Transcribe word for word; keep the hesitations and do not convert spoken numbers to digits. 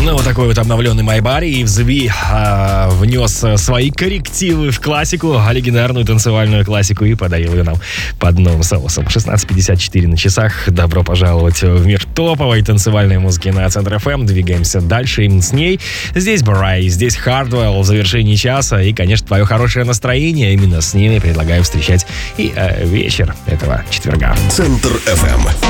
Ну, вот такой вот обновленный My Body, и Зви а, внес свои коррективы в классику, легендарную танцевальную классику, и подарил ее нам под новым соусом. шестнадцать пятьдесят четыре на часах. Добро пожаловать в мир топовой танцевальной музыки на Центр эф эм. Двигаемся дальше им с ней. Здесь Брай, здесь Hardwell в завершении часа, и, конечно, твое хорошее настроение. Именно с ними предлагаю встречать и э, вечер этого четверга. Центр эф эм.